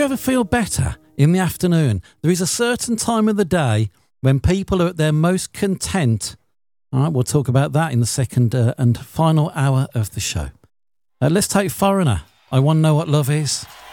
ever feel better in the afternoon? There is a certain time of the day when people are at their most content. All right, we'll talk about that in the second and final hour of the show. Let's take Foreigner. I Want to Know What Love Is.